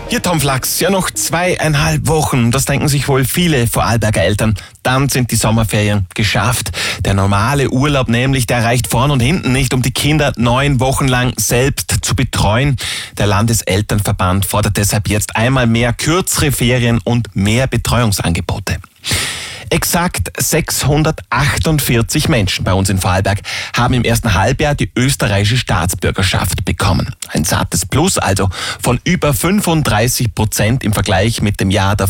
Hier Tom Flachs, ja noch 2,5 Wochen, das denken sich wohl viele Vorarlberger Eltern. Dann sind die Sommerferien geschafft. Der normale Urlaub nämlich, der reicht vorn und hinten nicht, um die Kinder 9 Wochen lang selbst zu betreuen. Der Landeselternverband fordert deshalb jetzt einmal mehr kürzere Ferien und mehr Betreuungsangebote. Exakt 648 Menschen bei uns in Vorarlberg haben im ersten Halbjahr die österreichische Staatsbürgerschaft bekommen. Ein sattes Plus also von über 35% im Vergleich mit dem Jahr davor.